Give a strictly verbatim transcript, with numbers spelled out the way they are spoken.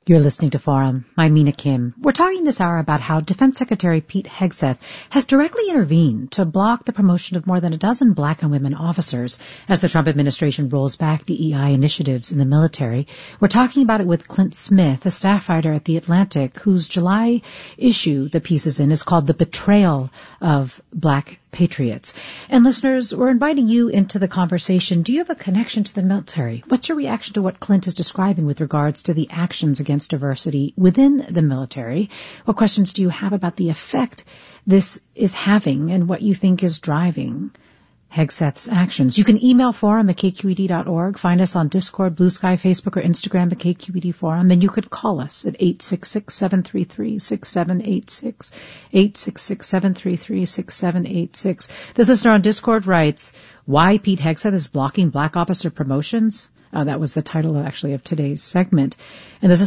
You're listening to Forum. I'm Mina Kim. We're talking this hour about how Defense Secretary Pete Hegseth has directly intervened to block the promotion of more than a dozen black and women officers as the Trump administration rolls back D E I initiatives in the military. We're talking about it with Clint Smith, a staff writer at The Atlantic, whose July issue the piece is in is called The Betrayal of Black Patriots. And listeners, we're inviting you into the conversation. Do you have a connection to the military? What's your reaction to what Clint is describing with regards to the actions against diversity within the military? What questions do you have about the effect this is having and what you think is driving Hegseth's actions? You can email forum at k q e d dot org. Find us on Discord, Blue Sky, Facebook, or Instagram at K Q E D Forum. And you could call us at eight six six, seven three three, six seven eight six, eight six six, seven three three, six seven eight six. This listener on Discord writes, why Pete Hegseth is blocking black officer promotions? Uh, that was the title, actually, of today's segment. And this is